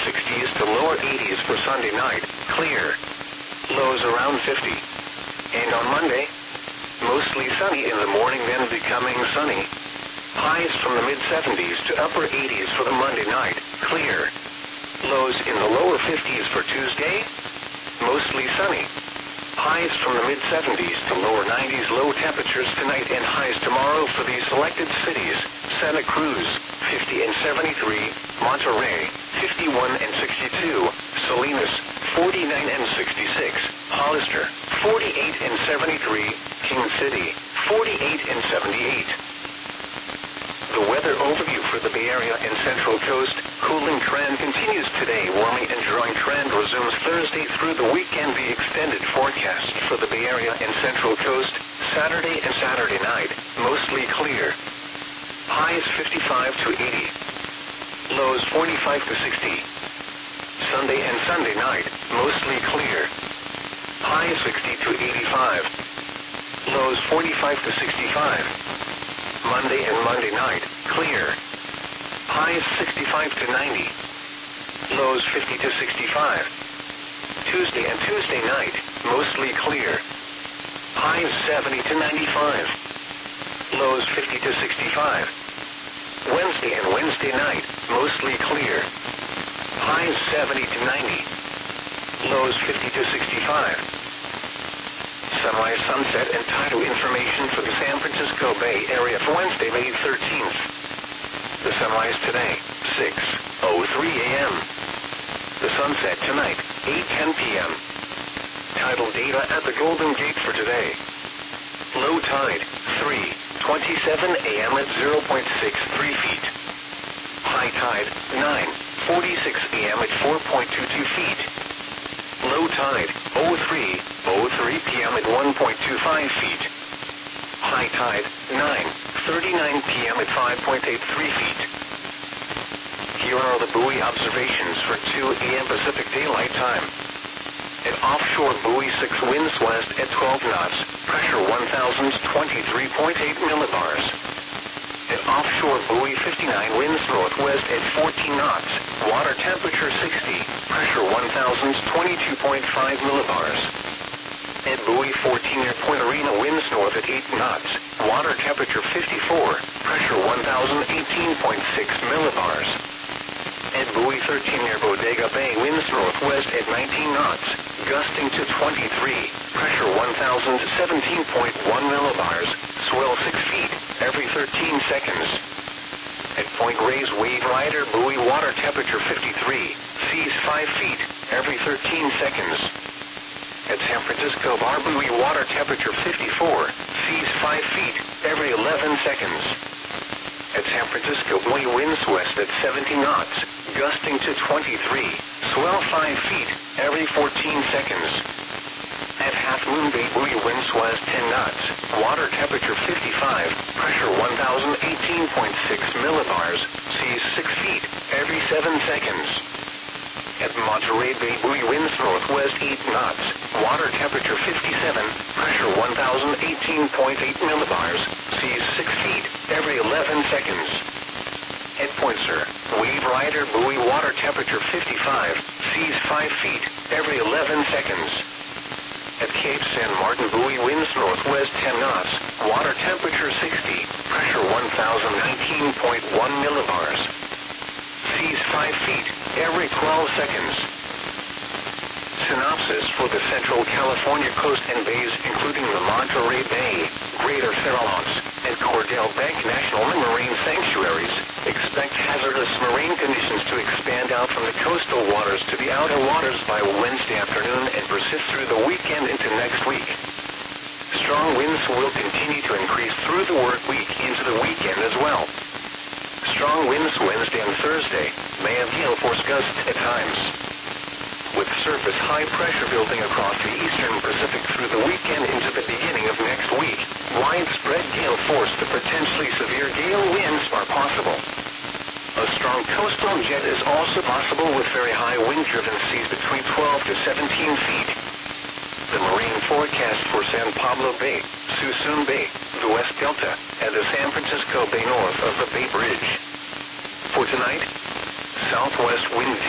60s to lower 80s for Sunday night, clear. Lows around 50. And on Monday, mostly sunny in the morning, then becoming sunny. Highs from the mid-70s to upper 80s for the Monday night, clear. Lows in the lower 50s for Tuesday, mostly sunny. Highs from the mid-70s to lower 90s, low temperatures tonight and highs tomorrow for these selected cities: Santa Cruz, 50 and 73, Monterey, 51 and 62, Salinas, 49 and 66, Hollister, 48 and 73, King City, 48 and 78. The weather overview for the Bay Area and Central Coast. Cooling trend continues today. Warming and drying trend resumes Thursday through the weekend. The extended forecast for the Bay Area and Central Coast. Saturday and Saturday night, mostly clear. Highs 55 to 80. Lows 45 to 60. Sunday and Sunday night, mostly clear. Highs 60 to 85. Lows 45 to 65. Monday and Monday night, clear. Highs 65 to 90. Lows 50 to 65. Tuesday and Tuesday night, mostly clear. Highs 70 to 95. Lows 50 to 65. Wednesday and Wednesday night, mostly clear. Highs 70 to 90. Lows 50 to 65. Sunrise, sunset, and tidal information for the San Francisco Bay Area for Wednesday, May 13th. The sunrise today, 6:03 a.m. The sunset tonight, 8:10 p.m. Tidal data at the Golden Gate for today. Low tide, 3:27 a.m. at 0.63 feet. High tide, 9:46 a.m. at 4.22 feet. Low tide, 03:03 p.m. at 1.25 feet. High tide, 9:39 p.m. at 5.83 feet. Here are the buoy observations for 2 a.m. Pacific Daylight Time. At offshore buoy 6, winds west at 12 knots, pressure 1,023.8 millibars. At offshore buoy 59, winds northwest at 14 knots, water temperature 60, pressure 1,022.5 millibars. At buoy 14 near Point Arena, winds north at 8 knots, water temperature 54, pressure 1,018.6 millibars. At buoy 13 near Bodega Bay, winds northwest at 19 knots, gusting to 23, pressure 1,017.1 millibars, swell 6 feet every 13 seconds. At Point Reyes, wave rider buoy, water temperature 53, seas 5 feet every 13 seconds. At San Francisco Bar buoy, water temperature 54, seas 5 feet every 11 seconds. At San Francisco buoy, winds west at 70 knots, gusting to 23, swell 5 feet every 14 seconds. At Half Moon Bay buoy, winds west 10 knots, water temperature 55, pressure 1,018.6 millibars, seas 6 feet every 7 seconds. At Monterey Bay buoy, winds northwest 8 knots, water temperature 57, pressure 1,018.8 millibars, seas 6 feet every 11 seconds. At Point Sur, wave rider buoy, water temperature 55, seas 5 feet every 11 seconds. At Cape San Martin buoy, winds northwest 10 knots, water temperature 60, pressure 1,019.1 millibars. Seas 5 feet every 12 seconds. Synopsis for the Central California coast and bays, including the Monterey Bay, Greater Farallones, and Cordell Bank National Marine Sanctuaries. Expect hazardous marine conditions to expand out from the coastal waters to the outer waters by Wednesday afternoon and persist through the weekend into next week. Strong winds will continue to increase through the work week into the weekend as well. Strong winds Wednesday and Thursday may have gale force gusts at times. With surface high pressure building across the eastern Pacific through the weekend into the beginning of next week, widespread gale force to potentially severe gale winds are possible. A strong coastal jet is also possible with very high wind-driven seas between 12 to 17 feet. The marine forecast for San Pablo Bay, Suisun Bay, the West Delta, and the San Francisco Bay north of the Bay Bridge. For tonight, southwest wind